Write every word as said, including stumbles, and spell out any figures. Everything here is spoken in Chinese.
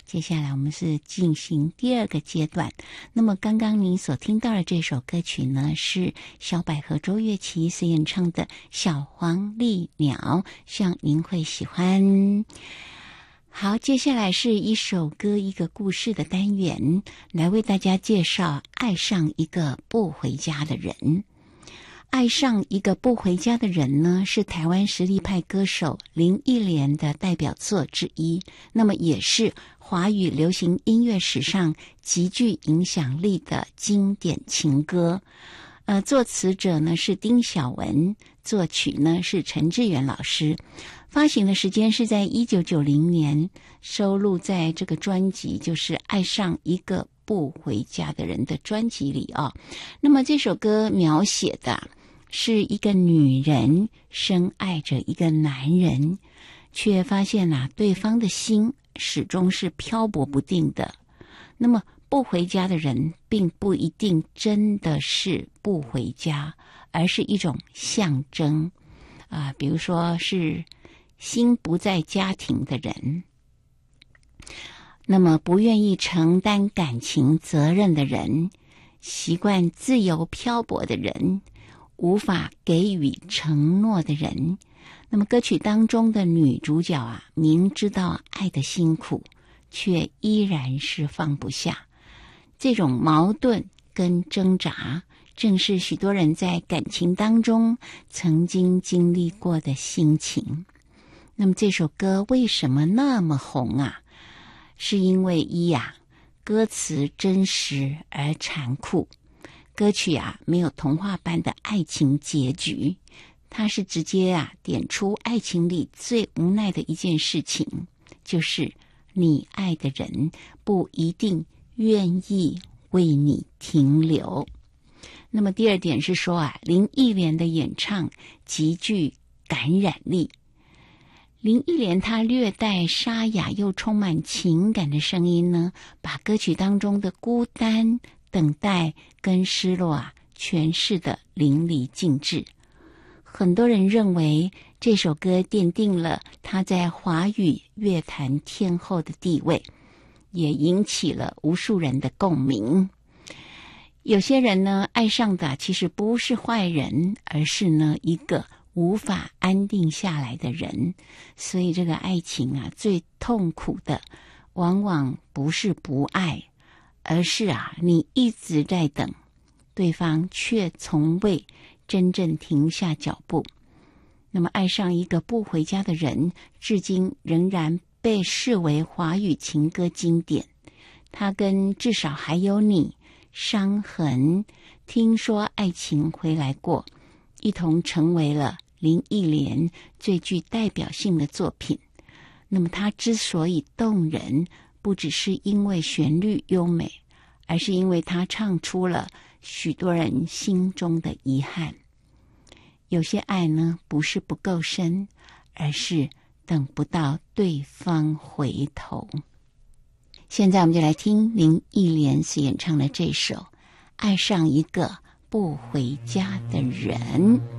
接下来我们是进行第二个阶段。那么刚刚您所听到的这首歌曲呢，是小百合周月琪所演唱的《小黄鹂鸟》，希望您会喜欢。好，接下来是一首歌一个故事的单元，来为大家介绍爱上一个不回家的人。爱上一个不回家的人呢，是台湾实力派歌手林忆莲的代表作之一，那么也是华语流行音乐史上极具影响力的经典情歌。呃，作词者呢是丁晓文，作曲呢是陈志远老师。发行的时间是在一九九零年，收录在这个专辑就是《爱上一个不回家的人》的专辑里啊。那么这首歌描写的是一个女人深爱着一个男人，却发现啊，对方的心始终是漂泊不定的。那么不回家的人并不一定真的是不回家，而是一种象征啊、呃，比如说是心不在家庭的人，那么不愿意承担感情责任的人，习惯自由漂泊的人，无法给予承诺的人。那么歌曲当中的女主角啊，明知道爱的辛苦，却依然是放不下。这种矛盾跟挣扎，正是许多人在感情当中曾经经历过的心情。那么这首歌为什么那么红啊？是因为一啊，歌词真实而残酷。歌曲啊，没有童话般的爱情结局，它是直接啊点出爱情里最无奈的一件事情，就是你爱的人不一定愿意为你停留。那么第二点是说啊，林忆莲的演唱极具感染力。林忆莲她略带沙哑又充满情感的声音呢，把歌曲当中的孤单、等待跟失落啊诠释得淋漓尽致。很多人认为这首歌奠定了她在华语乐坛天后的地位，也引起了无数人的共鸣。有些人呢，爱上的其实不是坏人，而是呢一个无法安定下来的人。所以这个爱情啊，最痛苦的往往不是不爱，而是啊你一直在等，对方却从未真正停下脚步。那么爱上一个不回家的人，至今仍然被视为华语情歌经典。它跟至少还有你、伤痕、听说爱情回来过一同成为了林忆莲最具代表性的作品。那么它之所以动人，不只是因为旋律优美，而是因为它唱出了许多人心中的遗憾。有些爱呢，不是不够深，而是等不到对方回头。现在我们就来听林忆莲所演唱的这首《爱上一个不回家的人》。